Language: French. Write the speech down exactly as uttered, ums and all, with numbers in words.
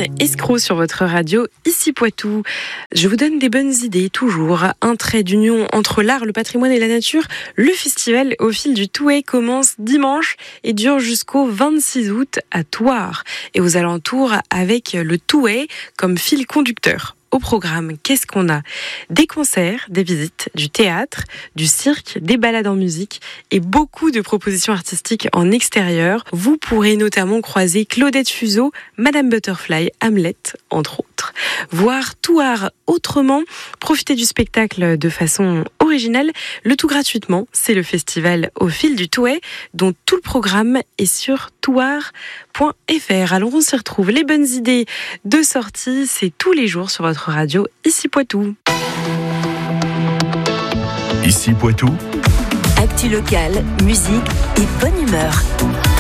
Caroline Escroc sur votre radio, ici Poitou. Je vous donne des bonnes idées, toujours. Un trait d'union entre l'art, le patrimoine et la nature. Le festival Au fil du Touet commence dimanche et dure jusqu'au vingt-six août à Thouars et aux alentours avec le Touet comme fil conducteur. Au programme, qu'est-ce qu'on a ? Des concerts, des visites, du théâtre, du cirque, des balades en musique et beaucoup de propositions artistiques en extérieur. Vous pourrez notamment croiser Claudette Fuseau, Madame Butterfly, Hamlet, entre autres. Voir Thouars autrement, profiter du spectacle de façon originale, le tout gratuitement. C'est le festival Au fil du Touet, dont tout le programme est sur thouars point f r. Alors on s'y retrouve. Les bonnes idées de sortie, c'est tous les jours sur votre radio, ici Poitou. Ici Poitou. Actu locale, musique et bonne humeur.